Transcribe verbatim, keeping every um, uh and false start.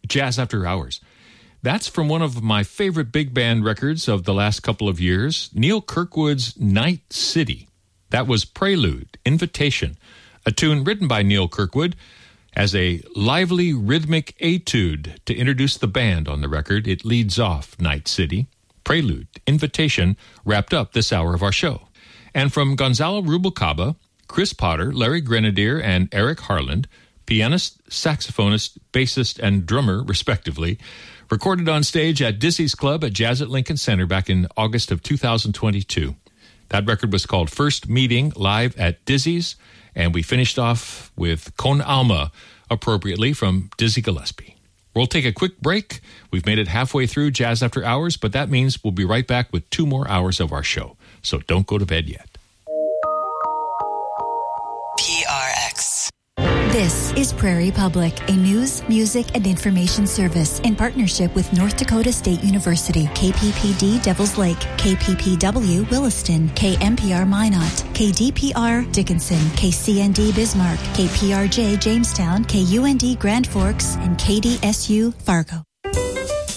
Jazz After Hours. That's from one of my favorite big band records of the last couple of years, Neil Kirkwood's Night City. That was Prelude, Invitation, a tune written by Neil Kirkwood as a lively rhythmic etude to introduce the band on the record. It leads off Night City. Prelude, Invitation wrapped up this hour of our show. And from Gonzalo Rubalcaba, Chris Potter, Larry Grenadier, and Eric Harland, pianist, saxophonist, bassist, and drummer, respectively, recorded on stage at Dizzy's Club at Jazz at Lincoln Center back in August of two thousand twenty-two. That record was called First Meeting, live at Dizzy's, and we finished off with Con Alma, appropriately, from Dizzy Gillespie. We'll take a quick break. We've made it halfway through Jazz After Hours, but that means we'll be right back with two more hours of our show. So don't go to bed yet. P R X. This is Prairie Public, a news, music, and information service in partnership with North Dakota State University, K P P D Devils Lake, K P P W Williston, K M P R Minot, K D P R Dickinson, K C N D Bismarck, K P R J Jamestown, K U N D Grand Forks, and K D S U Fargo.